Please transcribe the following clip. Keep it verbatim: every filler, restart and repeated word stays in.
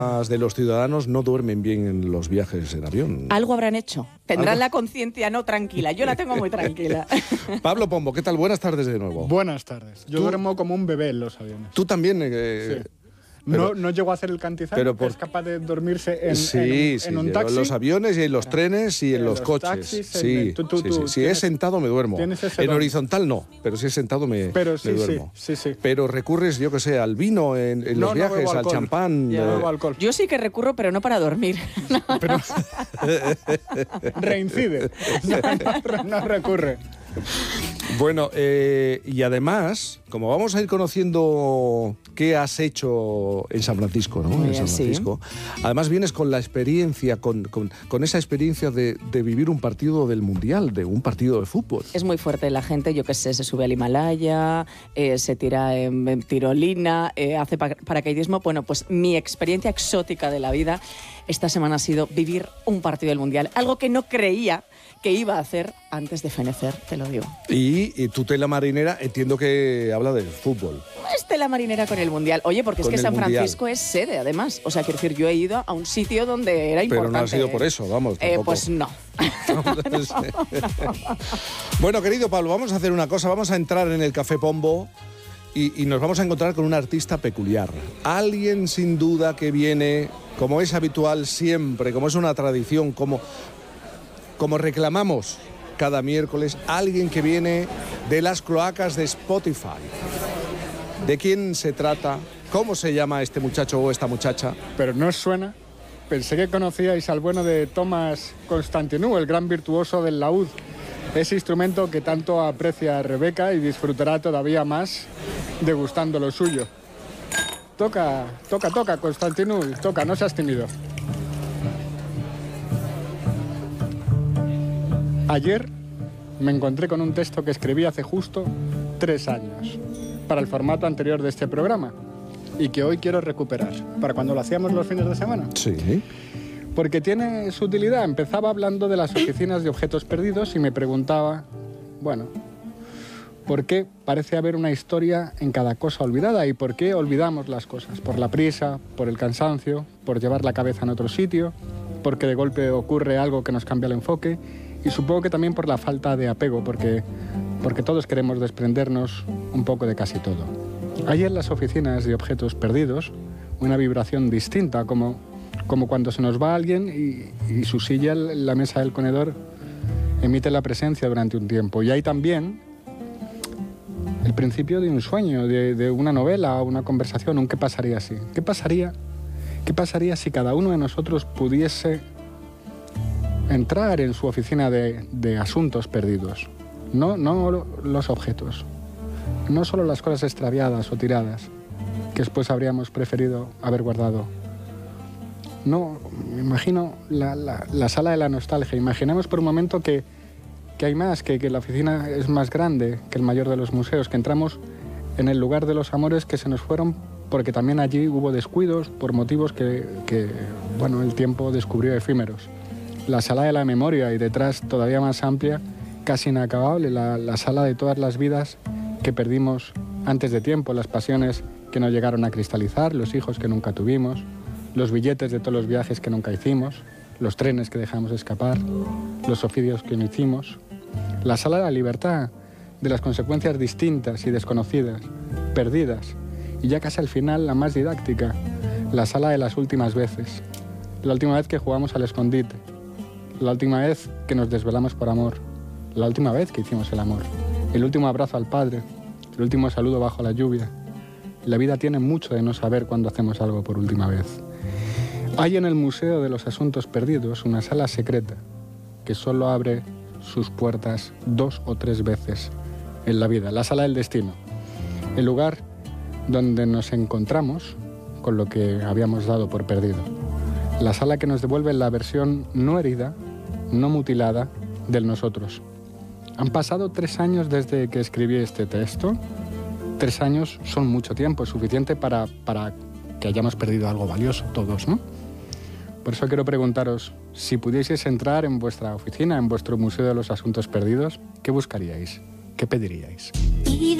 de los ciudadanos no duermen bien en los viajes en avión. Algo habrán hecho. Tendrán ¿Algo? La conciencia no tranquila. Yo la tengo muy tranquila. Pablo Pombo, ¿qué tal? Buenas tardes de nuevo. Buenas tardes. Yo ¿Tú? duermo como un bebé en los aviones. Tú también... Eh, Sí. pero- no, no llego a hacer el cantizano, pero por- es capaz de dormirse en, sí, en un, sí, en un en taxi. los aviones y en los trenes y en, en los, los coches. taxis, en sí, el- tú- tú- sí, tú sí. Si es tienes- sentado me duermo. tienes ese En don. horizontal no, pero si es sentado me, Pero me sí, sí, duermo. sí, sí. Pero recurres, yo que sé, al vino en, en No, los no viajes, bebo al alcohol. champán. No eh, bebo alcohol. Yo sí que recurro, pero no para dormir. Pero reincide. No, no, no recurre. Bueno, eh, y además, como vamos a ir conociendo qué has hecho en San Francisco, ¿no? Muy En bien, San sí. Francisco. Además vienes con la experiencia, con, con, con esa experiencia de, de vivir un partido del Mundial, de un partido de fútbol. Es muy fuerte la gente, yo qué sé, se sube al Himalaya, eh, se tira en, en tirolina, eh, hace pa- paracaidismo. Bueno, pues mi experiencia exótica de la vida esta semana ha sido vivir un partido del Mundial. Algo que no creía que iba a hacer antes de fenecer, te lo digo. Y, y tu tela marinera, entiendo que habla del fútbol. Es la marinera con el Mundial. Oye, porque es Con que el San Mundial. Francisco es sede, además. O sea, quiero decir, yo he ido a un sitio donde era Pero importante. no ha sido por eso, vamos. Eh, tampoco. pues no. Bueno, querido Pablo, vamos a hacer una cosa. Vamos a entrar en el Café Pombo y, y nos vamos a encontrar con un artista peculiar. Alguien, sin duda, que viene, como es habitual siempre, como es una tradición, como, como reclamamos cada miércoles, alguien que viene de las cloacas de Spotify. ¿De quién se trata? ¿Cómo se llama este muchacho o esta muchacha? Pero no os suena. Pensé que conocíais al bueno de Thomas Constantinou, el gran virtuoso del laúd. Ese instrumento que tanto aprecia Rebeca y disfrutará todavía más degustando lo suyo. Toca, toca, toca, Constantinou, toca, no seas tímido. Ayer me encontré con un texto que escribí hace justo tres años, para el formato anterior de este programa, y que hoy quiero recuperar, para cuando lo hacíamos los fines de semana. Sí. Porque tiene su utilidad. Empezaba hablando de las oficinas de objetos perdidos y me preguntaba, bueno, ¿por qué parece haber una historia en cada cosa olvidada? ¿Y por qué olvidamos las cosas? ¿Por la prisa? ¿Por el cansancio? ¿Por llevar la cabeza en otro sitio? ¿Porque de golpe ocurre algo que nos cambia el enfoque? Y supongo que también por la falta de apego, porque, porque todos queremos desprendernos un poco de casi todo. Hay en las oficinas de objetos perdidos una vibración distinta, como, como cuando se nos va alguien y, y su silla, la mesa del comedor, emite la presencia durante un tiempo. Y hay también el principio de un sueño, de, de una novela o una conversación, un qué pasaría si. ¿Qué pasaría, qué pasaría si cada uno de nosotros pudiese entrar en su oficina de, de asuntos perdidos? No, no los objetos, no solo las cosas extraviadas o tiradas, que después habríamos preferido haber guardado. No, me imagino la, la, la sala de la nostalgia. Imaginemos por un momento que, que hay más, que, que la oficina es más grande que el mayor de los museos, que entramos en el lugar de los amores que se nos fueron porque también allí hubo descuidos por motivos que, que bueno, el tiempo descubrió efímeros. La sala de la memoria y detrás, todavía más amplia, casi inacabable, la, la sala de todas las vidas que perdimos antes de tiempo, las pasiones que no llegaron a cristalizar, los hijos que nunca tuvimos, los billetes de todos los viajes que nunca hicimos, los trenes que dejamos escapar, los oficios que no hicimos, la sala de la libertad, de las consecuencias distintas y desconocidas, perdidas, y ya casi al final la más didáctica, la sala de las últimas veces, la última vez que jugamos al escondite, la última vez que nos desvelamos por amor, la última vez que hicimos el amor, el último abrazo al padre, el último saludo bajo la lluvia. La vida tiene mucho de no saber cuándo hacemos algo por última vez. Hay en el Museo de los Asuntos Perdidos una sala secreta que solo abre sus puertas dos o tres veces en la vida, la sala del destino, el lugar donde nos encontramos con lo que habíamos dado por perdido, la sala que nos devuelve la versión no herida, no mutilada del nosotros. Han pasado tres años desde que escribí este texto. Tres años son mucho tiempo, es suficiente para, para que hayamos perdido algo valioso todos, ¿no? Por eso quiero preguntaros, si pudieseis entrar en vuestra oficina, en vuestro Museo de los Asuntos Perdidos, ¿qué buscaríais? ¿Qué pediríais? Y